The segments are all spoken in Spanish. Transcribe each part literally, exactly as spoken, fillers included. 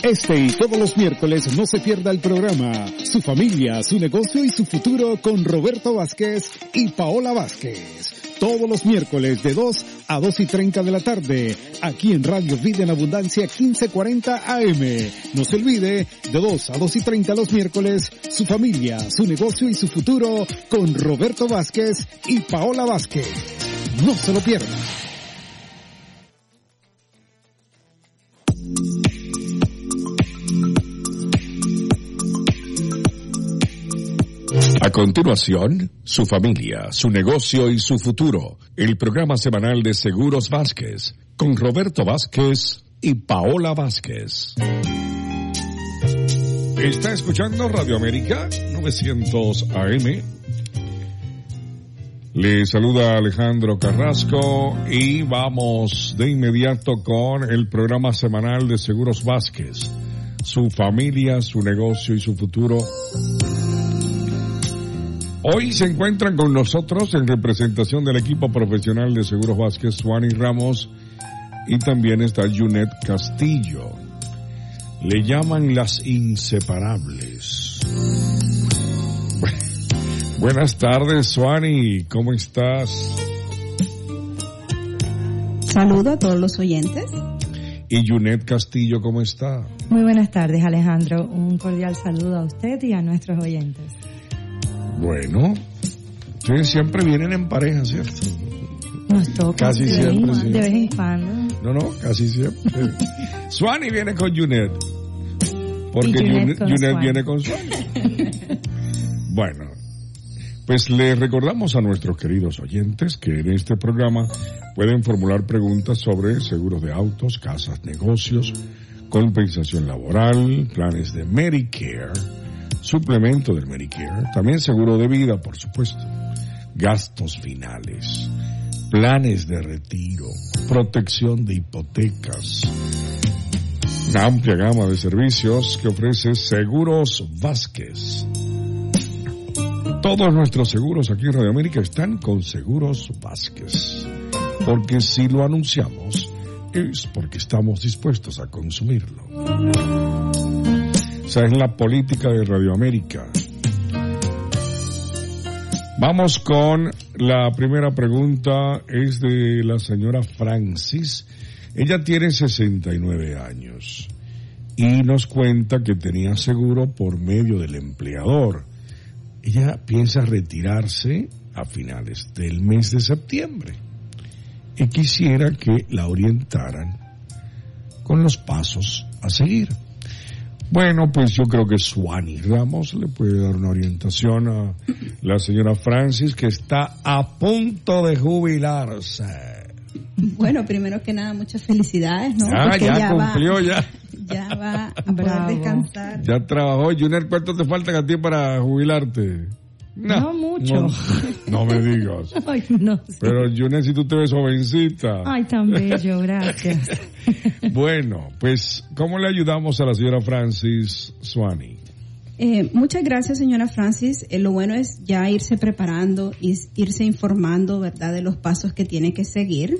Este y todos los miércoles no se pierda el programa Su familia, su negocio y su futuro con Roberto Vázquez y Paola Vázquez. Todos los miércoles de dos a dos y treinta de la tarde, aquí en Radio Vida en Abundancia quince cuarenta A M. No se olvide, de dos a dos y treinta los miércoles, Su familia, su negocio y su futuro con Roberto Vázquez y Paola Vázquez. No se lo pierda. A continuación, Su familia, su negocio y su futuro, el programa semanal de Seguros Vázquez, con Roberto Vázquez y Paola Vázquez. Está escuchando Radio América novecientos A M. Le saluda Alejandro Carrasco y vamos de inmediato con el programa semanal de Seguros Vázquez, su familia, su negocio y su futuro. Hoy se encuentran con nosotros en representación del equipo profesional de Seguros Vázquez, Suani Ramos, y también está Junet Castillo. Le llaman las inseparables. Buenas tardes, Suani, ¿cómo estás? Saludo a todos los oyentes. Y Junet Castillo, ¿cómo está? Muy buenas tardes, Alejandro. Un cordial saludo a usted y a nuestros oyentes. Bueno, ustedes siempre vienen en pareja, ¿cierto? Nos toca. Casi siempre, sí. De vez en cuando. No, no, casi siempre. Suani viene con Junet. Porque Junet, Junet viene con Suani. Bueno, pues le recordamos a nuestros queridos oyentes que en este programa pueden formular preguntas sobre seguros de autos, casas, negocios, compensación laboral, planes de Medicare, suplemento del Medicare, también seguro de vida, por supuesto, gastos finales, planes de retiro, protección de hipotecas, una amplia gama de servicios que ofrece Seguros Vázquez. Todos nuestros seguros aquí en Radio América están con Seguros Vázquez, porque si lo anunciamos es porque estamos dispuestos a consumirlo. Esa es la política de Radio América. Vamos con la primera pregunta, es de la señora Francis. Ella tiene sesenta y nueve años y nos cuenta que tenía seguro por medio del empleador. Ella piensa retirarse a finales del mes de septiembre y quisiera que la orientaran con los pasos a seguir. Bueno, pues yo creo que Suani Ramos le puede dar una orientación a la señora Francis, que está a punto de jubilarse. Bueno, primero que nada, muchas felicidades, ¿no? Ah, ya, ya cumplió, va, ya. Ya va a poder descansar. Ya trabajó. Junior, ¿cuánto te faltan a ti para jubilarte? No, no mucho. No, no me digas. Ay, no sé. Pero Junior, si tú te ves jovencita. Ay, tan bello, gracias. Bueno, pues, ¿cómo le ayudamos a la señora Francis Suani? Eh, muchas gracias, señora Francis. Eh, lo bueno es ya irse preparando y irse informando, ¿verdad?, de los pasos que tiene que seguir.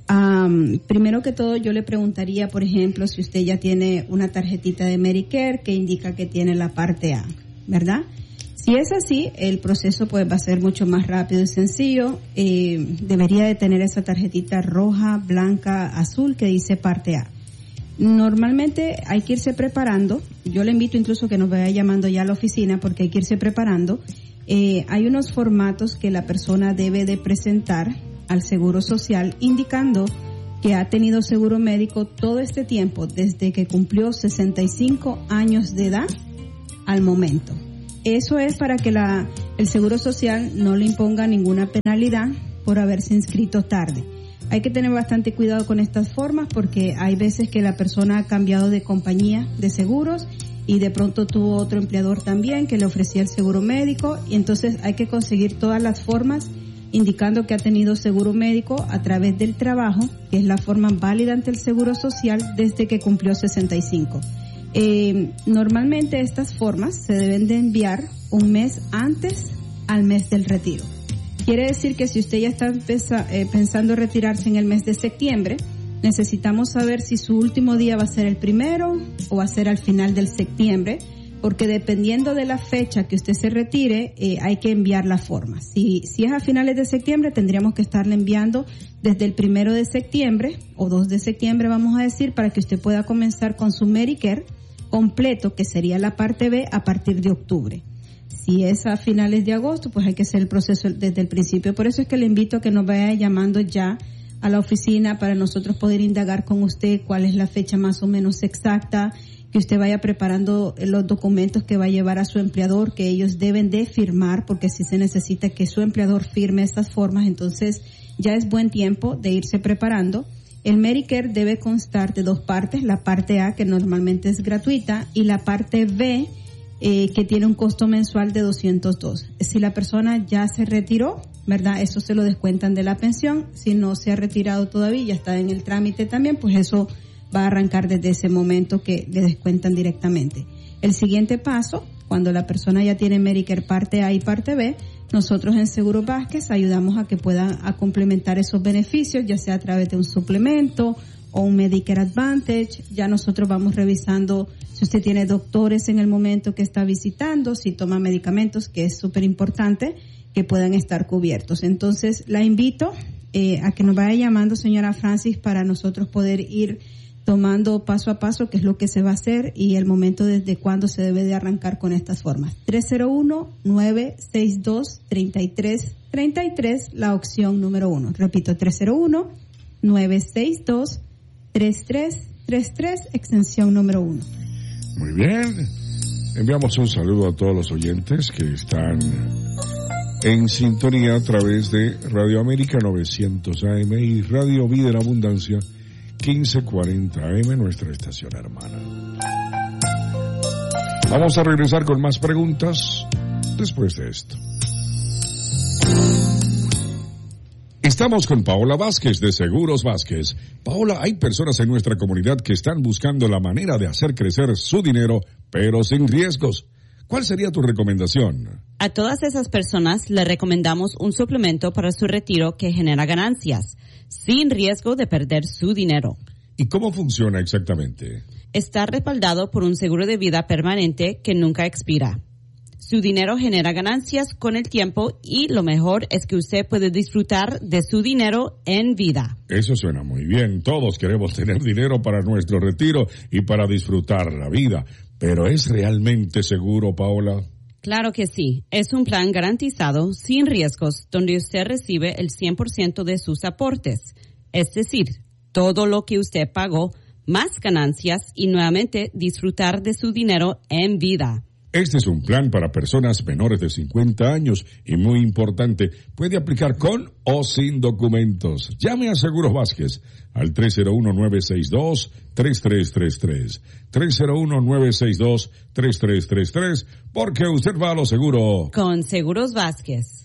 Um, primero que todo, yo le preguntaría, por ejemplo, si usted ya tiene una tarjetita de Medicare que indica que tiene la parte A, ¿verdad? Si es así, el proceso pues va a ser mucho más rápido y sencillo. Eh, debería de tener esa tarjetita roja, blanca, azul que dice parte A. Normalmente hay que irse preparando. Yo le invito incluso que nos vaya llamando ya a la oficina porque hay que irse preparando. Eh, hay unos formatos que la persona debe de presentar al Seguro Social indicando que ha tenido seguro médico todo este tiempo desde que cumplió sesenta y cinco años de edad al momento. Eso es para que la, el Seguro Social no le imponga ninguna penalidad por haberse inscrito tarde. Hay que tener bastante cuidado con estas formas porque hay veces que la persona ha cambiado de compañía de seguros y de pronto tuvo otro empleador también que le ofrecía el seguro médico y entonces hay que conseguir todas las formas indicando que ha tenido seguro médico a través del trabajo, que es la forma válida ante el Seguro Social desde que cumplió sesenta y cinco. Eh, normalmente estas formas se deben de enviar un mes antes al mes del retiro. Quiere decir que si usted ya está pesa, eh, pensando retirarse en el mes de septiembre, necesitamos saber si su último día va a ser el primero o va a ser al final del septiembre, porque dependiendo de la fecha que usted se retire, eh, hay que enviar la forma. Si, si es a finales de septiembre, tendríamos que estarle enviando desde el primero de septiembre o dos de septiembre, vamos a decir, para que usted pueda comenzar con su Medicare completo, que sería la parte B, a partir de octubre. Si es a finales de agosto, pues hay que hacer el proceso desde el principio. Por eso es que le invito a que nos vaya llamando ya a la oficina para nosotros poder indagar con usted cuál es la fecha más o menos exacta, que usted vaya preparando los documentos que va a llevar a su empleador, que ellos deben de firmar, porque si se necesita que su empleador firme estas formas, entonces ya es buen tiempo de irse preparando. El Medicare debe constar de dos partes, la parte A, que normalmente es gratuita, y la parte B, eh, que tiene un costo mensual de doscientos dos. Si la persona ya se retiró, ¿verdad? Eso se lo descuentan de la pensión. Si no se ha retirado todavía, ya está en el trámite también, pues eso va a arrancar desde ese momento que le descuentan directamente. El siguiente paso, cuando la persona ya tiene Medicare parte A y parte B, nosotros en Seguros Vázquez ayudamos a que pueda a complementar esos beneficios, ya sea a través de un suplemento o un Medicare Advantage. Ya nosotros vamos revisando si usted tiene doctores en el momento que está visitando, si toma medicamentos, que es súper importante que puedan estar cubiertos. Entonces, la invito eh, a que nos vaya llamando, señora Francis, para nosotros poder ir tomando paso a paso qué es lo que se va a hacer y el momento desde cuándo se debe de arrancar con estas formas. tres cero uno, nueve seis dos, tres tres tres tres, la opción número uno. Repito, tres cero uno, nueve seis dos, tres tres tres tres, extensión número uno. Muy bien. Enviamos un saludo a todos los oyentes que están en sintonía a través de Radio América novecientos A M y Radio Vida en Abundancia quince cuarenta A M, nuestra estación hermana. Vamos a regresar con más preguntas después de esto. Estamos con Paola Vázquez de Seguros Vázquez. Paola, hay personas en nuestra comunidad que están buscando la manera de hacer crecer su dinero, pero sin riesgos. ¿Cuál sería tu recomendación? A todas esas personas le recomendamos un suplemento para su retiro que genera ganancias, sin riesgo de perder su dinero. ¿Y cómo funciona exactamente? Está respaldado por un seguro de vida permanente que nunca expira. Su dinero genera ganancias con el tiempo y lo mejor es que usted puede disfrutar de su dinero en vida. Eso suena muy bien. Todos queremos tener dinero para nuestro retiro y para disfrutar la vida. ¿Pero es realmente seguro, Paola? Claro que sí. Es un plan garantizado, sin riesgos, donde usted recibe el cien por ciento de sus aportes. Es decir, todo lo que usted pagó, más ganancias y nuevamente disfrutar de su dinero en vida. Este es un plan para personas menores de cincuenta años y muy importante, puede aplicar con o sin documentos. Llame a Seguros Vázquez al tres cero uno, nueve seis dos, tres tres tres tres. tres cero uno, nueve seis dos, tres tres tres tres, porque usted va a lo seguro. Con Seguros Vázquez.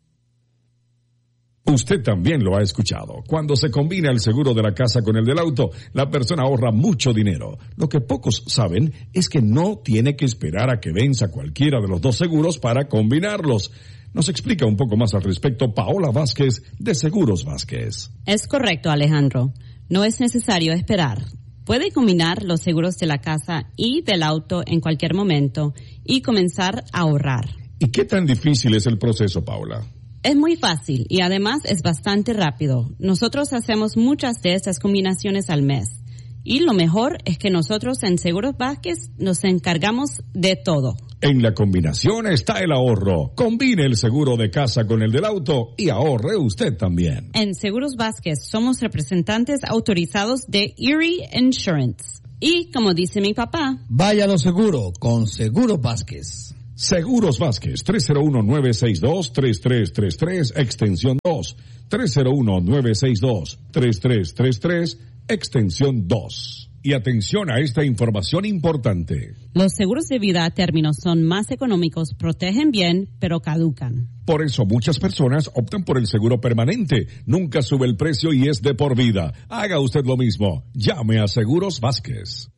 Usted también lo ha escuchado. Cuando se combina el seguro de la casa con el del auto, la persona ahorra mucho dinero. Lo que pocos saben es que no tiene que esperar a que venza cualquiera de los dos seguros para combinarlos. Nos explica un poco más al respecto Paola Vázquez de Seguros Vázquez. Es correcto, Alejandro. No es necesario esperar. Puede combinar los seguros de la casa y del auto en cualquier momento y comenzar a ahorrar. ¿Y qué tan difícil es el proceso, Paola? Es muy fácil y además es bastante rápido. Nosotros hacemos muchas de estas combinaciones al mes. Y lo mejor es que nosotros en Seguros Vázquez nos encargamos de todo. En la combinación está el ahorro. Combine el seguro de casa con el del auto y ahorre usted también. En Seguros Vázquez somos representantes autorizados de Erie Insurance. Y como dice mi papá, vaya a lo seguro con Seguros Vázquez. Seguros Vázquez, tres cero uno, nueve seis dos, tres tres tres tres, extensión dos. tres cero uno, nueve seis dos, tres tres tres tres, extensión dos. Y atención a esta información importante. Los seguros de vida a término son más económicos, protegen bien, pero caducan. Por eso muchas personas optan por el seguro permanente. Nunca sube el precio y es de por vida. Haga usted lo mismo. Llame a Seguros Vázquez.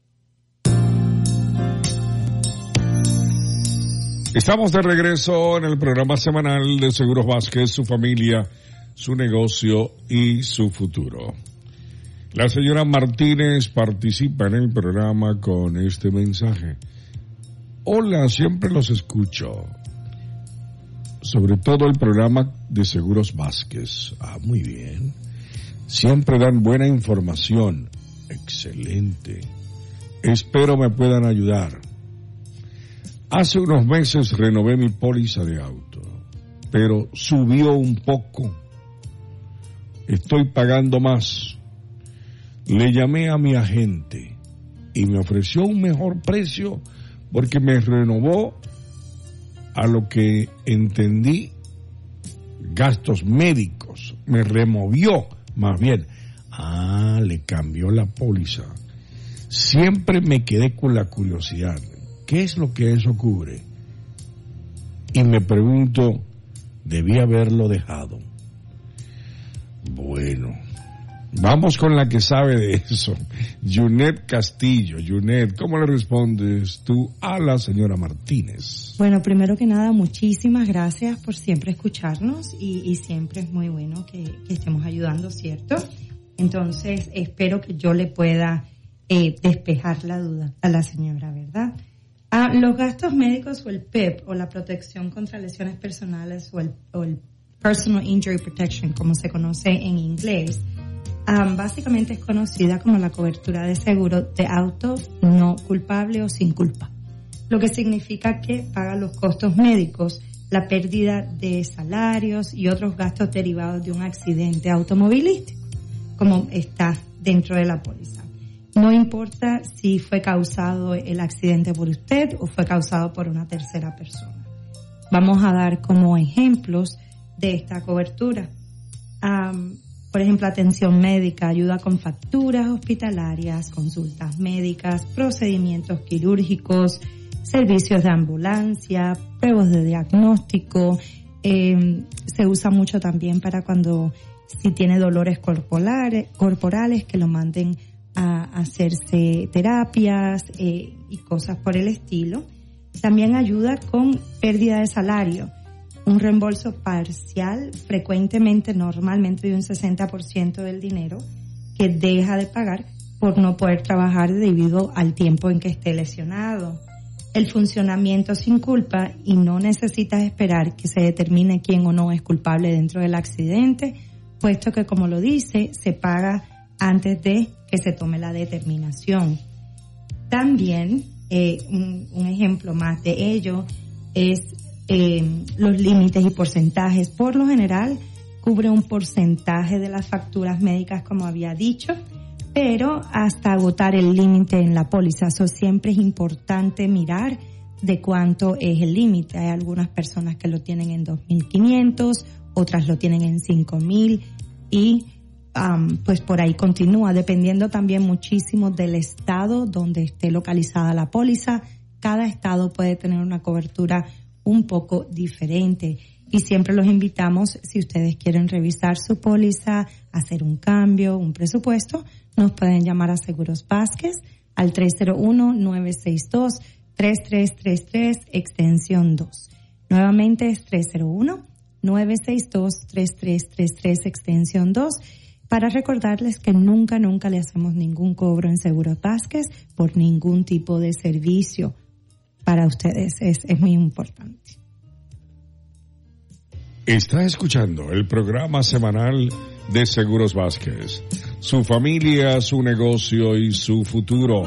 Estamos de regreso en el programa semanal de Seguros Vázquez, su familia, su negocio y su futuro. La señora Martínez participa en el programa con este mensaje. Hola, siempre los escucho. Sobre todo el programa de Seguros Vázquez. Ah, muy bien. Siempre dan buena información. Excelente. Espero me puedan ayudar. Hace unos meses renové mi póliza de auto, pero subió un poco. Estoy pagando más. Le llamé a mi agente y me ofreció un mejor precio porque me renovó a lo que entendí gastos médicos. Me removió, más bien. Ah, le cambió la póliza. Siempre me quedé con la curiosidad. ¿Qué es lo que eso cubre? Y me pregunto, debí haberlo dejado. Bueno, vamos con la que sabe de eso. Junet Castillo. Junet, ¿cómo le respondes tú a la señora Martínez? Bueno, primero que nada, muchísimas gracias por siempre escucharnos y, y siempre es muy bueno que, que estemos ayudando, ¿cierto? Entonces, espero que yo le pueda eh, despejar la duda a la señora, ¿verdad? Ah, los gastos médicos o el P I P o la protección contra lesiones personales o el, o el Personal Injury Protection, como se conoce en inglés, um, básicamente es conocida como la cobertura de seguro de auto no culpable o sin culpa, lo que significa que paga los costos médicos, la pérdida de salarios y otros gastos derivados de un accidente automovilístico, como está dentro de la póliza. No importa si fue causado el accidente por usted o fue causado por una tercera persona. Vamos a dar como ejemplos de esta cobertura. Um, por ejemplo, atención médica, ayuda con facturas hospitalarias, consultas médicas, procedimientos quirúrgicos, servicios de ambulancia, pruebas de diagnóstico. Eh, se usa mucho también para cuando si tiene dolores corporales, corporales que lo manden a hacerse terapias eh, y cosas por el estilo. También ayuda con pérdida de salario, un reembolso parcial, frecuentemente, normalmente de un sesenta por ciento del dinero que deja de pagar por no poder trabajar debido al tiempo en que esté lesionado. El funcionamiento sin culpa y no necesitas esperar que se determine quién o no es culpable dentro del accidente, puesto que, como lo dice, se paga antes de que se tome la determinación. También, eh, un, un ejemplo más de ello es eh, los límites y porcentajes. Por lo general, cubre un porcentaje de las facturas médicas, como había dicho, pero hasta agotar el límite en la póliza. Eso siempre es importante mirar de cuánto es el límite. Hay algunas personas que lo tienen en dos mil quinientos, otras lo tienen en cinco mil y Um, pues por ahí continúa, dependiendo también muchísimo del estado donde esté localizada la póliza. Cada estado puede tener una cobertura un poco diferente y siempre los invitamos, si ustedes quieren revisar su póliza, hacer un cambio, un presupuesto, nos pueden llamar a Seguros Vázquez al tres cero uno, nueve seis dos, tres tres tres tres extensión dos. Nuevamente es tres cero uno, nueve seis dos, tres tres tres tres extensión dos. Para recordarles que nunca, nunca le hacemos ningún cobro en Seguros Vázquez por ningún tipo de servicio. Para ustedes es, es muy importante. Está escuchando el programa semanal de Seguros Vázquez. Su familia, su negocio y su futuro.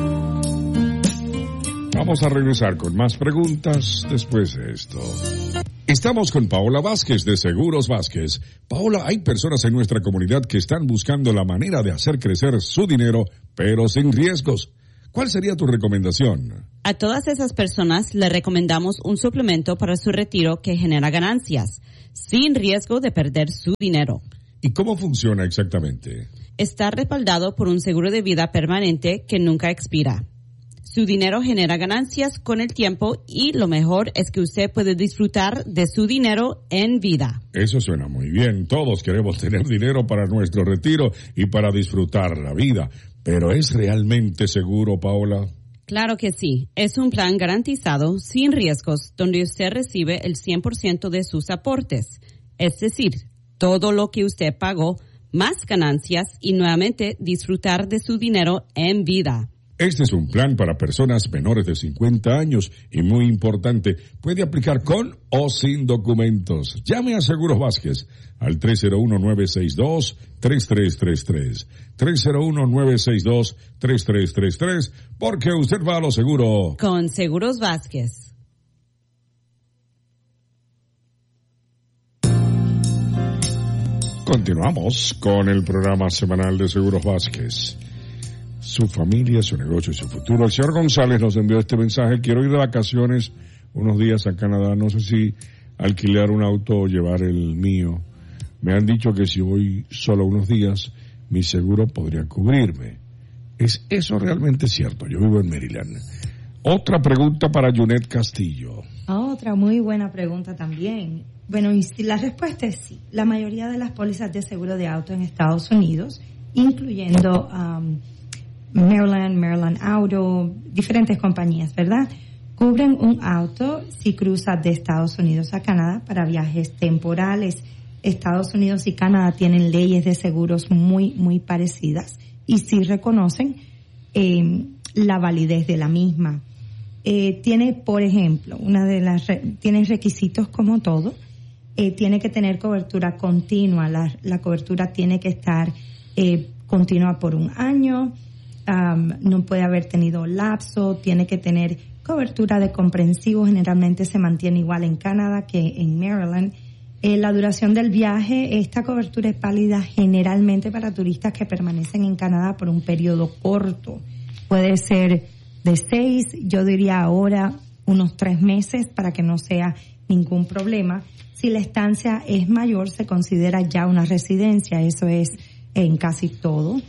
Vamos a regresar con más preguntas después de esto. Estamos con Paola Vázquez de Seguros Vázquez. Paola, hay personas en nuestra comunidad que están buscando la manera de hacer crecer su dinero, pero sin riesgos. ¿Cuál sería tu recomendación? A todas esas personas le recomendamos un suplemento para su retiro que genera ganancias, sin riesgo de perder su dinero. ¿Y cómo funciona exactamente? Está respaldado por un seguro de vida permanente que nunca expira. Su dinero genera ganancias con el tiempo y lo mejor es que usted puede disfrutar de su dinero en vida. Eso suena muy bien. Todos queremos tener dinero para nuestro retiro y para disfrutar la vida. ¿Pero es realmente seguro, Paola? Claro que sí. Es un plan garantizado, sin riesgos, donde usted recibe el cien por ciento de sus aportes. Es decir, todo lo que usted pagó, más ganancias y nuevamente disfrutar de su dinero en vida. Este es un plan para personas menores de cincuenta años y muy importante, puede aplicar con o sin documentos. Llame a Seguros Vázquez al tres cero uno, nueve seis dos, tres tres tres tres. tres cero uno, nueve seis dos, tres tres tres tres, porque usted va a lo seguro. Con Seguros Vázquez. Continuamos con el programa semanal de Seguros Vázquez. Su familia, su negocio y su futuro. El señor González nos envió este mensaje. Quiero ir de vacaciones unos días a Canadá. No sé si alquilar un auto o llevar el mío. Me han dicho que si voy solo unos días, mi seguro podría cubrirme. ¿Es eso realmente cierto? Yo vivo en Maryland. Otra pregunta para Junet Castillo. Otra muy buena pregunta también. Bueno, y si la respuesta es sí. La mayoría de las pólizas de seguro de auto en Estados Unidos, incluyendo um, Maryland, Maryland Auto, diferentes compañías, ¿verdad? Cubren un auto si cruza de Estados Unidos a Canadá para viajes temporales. Estados Unidos y Canadá tienen leyes de seguros muy, muy parecidas y sí reconocen eh, la validez de la misma. Eh, tiene, por ejemplo, una de las re, tiene requisitos como todo. Eh, tiene que tener cobertura continua. La, la cobertura tiene que estar eh, continua por un año. Um, no puede haber tenido lapso, tiene que tener cobertura de comprensivo, generalmente se mantiene igual en Canadá que en Maryland. Eh, la duración del viaje, esta cobertura es válida generalmente para turistas que permanecen en Canadá por un periodo corto. Puede ser de seis, yo diría ahora unos tres meses para que no sea ningún problema. Si la estancia es mayor, se considera ya una residencia, eso es en casi todo.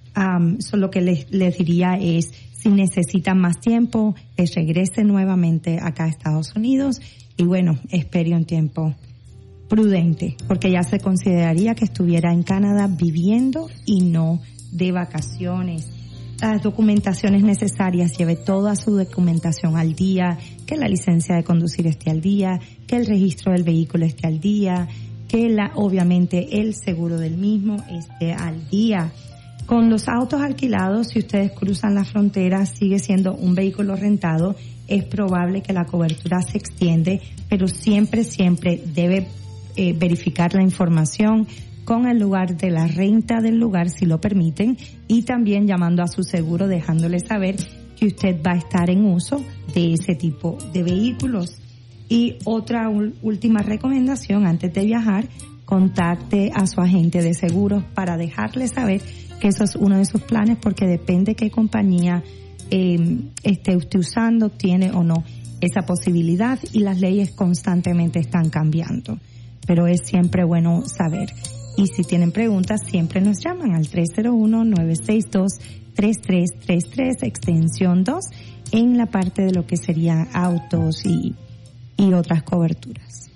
Um, so lo que les, les diría es, si necesitan más tiempo, es regrese nuevamente acá a Estados Unidos y bueno, espere un tiempo prudente, porque ya se consideraría que estuviera en Canadá viviendo y no de vacaciones. Las documentaciones necesarias, lleve toda su documentación al día, que la licencia de conducir esté al día, que el registro del vehículo esté al día, que la, obviamente el seguro del mismo esté al día. Con los autos alquilados, si ustedes cruzan la frontera, sigue siendo un vehículo rentado, es probable que la cobertura se extiende, pero siempre, siempre debe eh, verificar la información con el lugar de la renta del lugar, si lo permiten, y también llamando a su seguro, dejándole saber que usted va a estar en uso de ese tipo de vehículos. Y otra última recomendación, antes de viajar, contacte a su agente de seguros para dejarle saber que eso es uno de sus planes, porque depende qué compañía eh, esté usted usando, tiene o no esa posibilidad, y las leyes constantemente están cambiando. Pero es siempre bueno saber. Y si tienen preguntas, siempre nos llaman al tres cero uno, nueve seis dos, tres tres tres tres, extensión dos, en la parte de lo que sería autos y, y otras coberturas.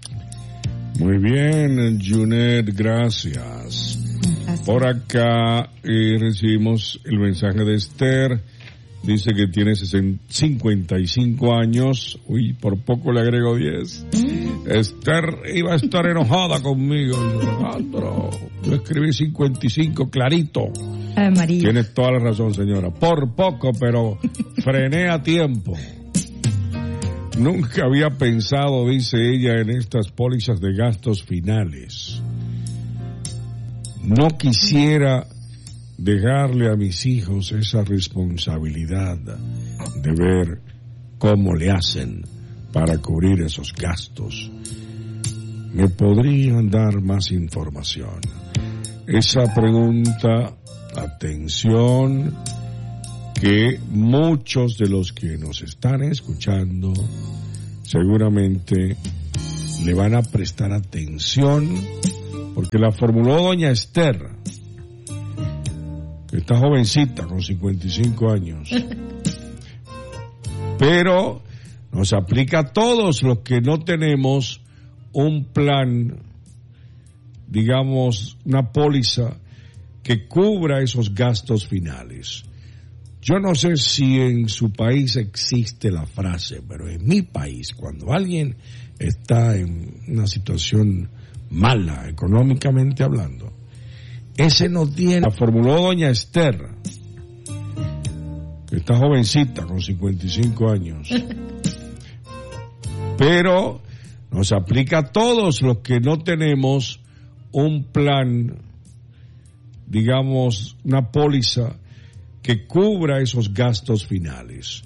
Muy bien, Junet, gracias. Por acá eh, recibimos el mensaje de Esther. Dice que tiene cincuenta y cinco años. Uy, por poco le agrego diez. Mm. Esther iba a estar enojada conmigo. Alejandro, yo escribí cincuenta y cinco clarito. Ay, María. Tienes toda la razón, señora. Por poco, pero frené a tiempo. Nunca había pensado, dice ella, en estas pólizas de gastos finales. No quisiera dejarle a mis hijos esa responsabilidad de ver cómo le hacen para cubrir esos gastos. ¿Me podrían dar más información? Esa pregunta, atención, que muchos de los que nos están escuchando seguramente le van a prestar atención, porque la formuló doña Esther, que está jovencita, con cincuenta y cinco años. Pero nos aplica a todos los que no tenemos un plan, digamos, una póliza que cubra esos gastos finales. Yo no sé si en su país existe la frase, pero en mi país, cuando alguien está en una situación mala, económicamente hablando, Ese no tiene. La formuló doña Esther, que está jovencita, con cincuenta y cinco años. Pero nos aplica a todos los que no tenemos un plan, digamos, una póliza que cubra esos gastos finales.